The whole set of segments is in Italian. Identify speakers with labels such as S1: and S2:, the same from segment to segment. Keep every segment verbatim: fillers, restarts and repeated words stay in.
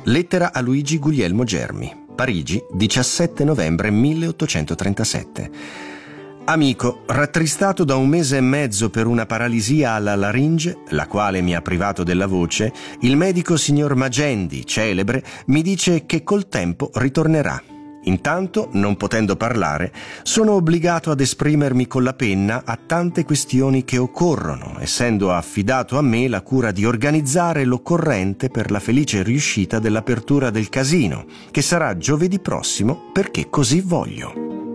S1: Lettera a Luigi Guglielmo Germi, Parigi, diciassette novembre milleottocentotrentasette. Amico, rattristato da un mese e mezzo per una paralisia alla laringe, la quale mi ha privato della voce, il medico signor Magendi, celebre, mi dice che col tempo ritornerà. Intanto, non potendo parlare, sono obbligato ad esprimermi con la penna a tante questioni che occorrono, essendo affidato a me la cura di organizzare l'occorrente per la felice riuscita dell'apertura del casino, che sarà giovedì prossimo perché così voglio.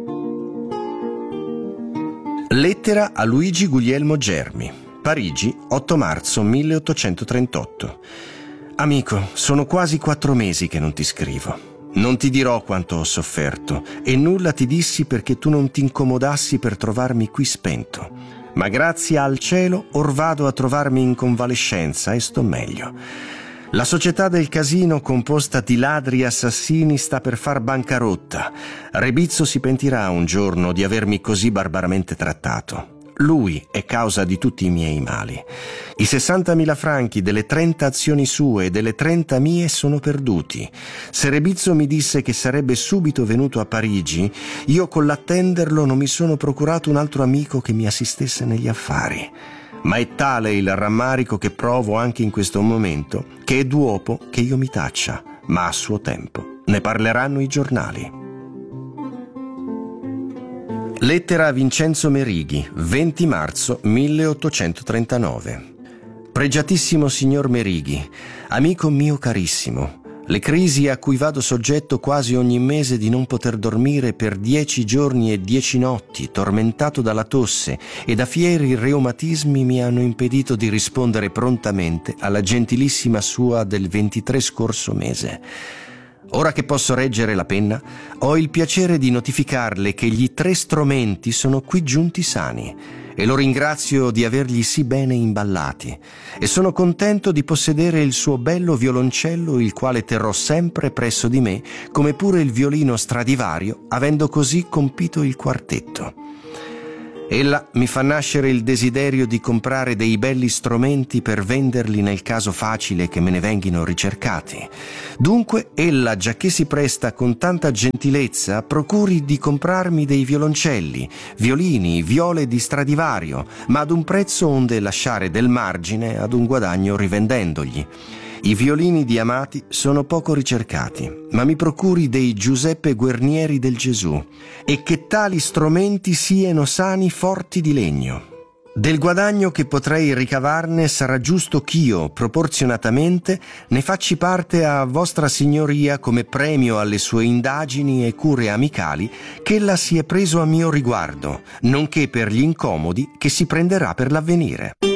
S1: Lettera a Luigi Guglielmo Germi, Parigi, otto marzo milleottocentotrentotto. Amico, sono quasi quattro mesi che non ti scrivo. Non ti dirò quanto ho sofferto e nulla ti dissi perché tu non ti incomodassi per trovarmi qui spento. Ma grazie al cielo or vado a trovarmi in convalescenza e sto meglio. La società del casino, composta di ladri e assassini, sta per far bancarotta. Rebizzo si pentirà un giorno di avermi così barbaramente trattato. Lui è causa di tutti i miei mali. I sessantamila franchi delle trenta azioni sue e delle trenta mie sono perduti. Se Rebizzo mi disse che sarebbe subito venuto a Parigi, io con l'attenderlo non mi sono procurato un altro amico che mi assistesse negli affari. Ma è tale il rammarico che provo anche in questo momento, che è d'uopo che io mi taccia, ma a suo tempo ne parleranno i giornali. Lettera a Vincenzo Merighi, venti marzo milleottocentotrentanove. Pregiatissimo signor Merighi, amico mio carissimo, le crisi a cui vado soggetto quasi ogni mese di non poter dormire per dieci giorni e dieci notti, tormentato dalla tosse e da fieri reumatismi, mi hanno impedito di rispondere prontamente alla gentilissima sua del ventitré scorso mese. Ora che posso reggere la penna, ho il piacere di notificarle che gli tre stromenti sono qui giunti sani e lo ringrazio di avergli sì bene imballati e sono contento di possedere il suo bello violoncello, il quale terrò sempre presso di me, come pure il violino Stradivario, avendo così compito il quartetto. Ella mi fa nascere il desiderio di comprare dei belli strumenti per venderli nel caso facile che me ne venghino ricercati. Dunque ella, giacché si presta con tanta gentilezza, procuri di comprarmi dei violoncelli, violini, viole di Stradivario, ma ad un prezzo onde lasciare del margine ad un guadagno rivendendogli. I violini di Amati sono poco ricercati, ma mi procuri dei Giuseppe Guernieri del Gesù, e che tali strumenti siano sani, forti di legno. Del guadagno che potrei ricavarne sarà giusto ch'io, proporzionatamente, ne facci parte a vostra signoria come premio alle sue indagini e cure amicali che ella si è preso a mio riguardo, nonché per gli incomodi che si prenderà per l'avvenire.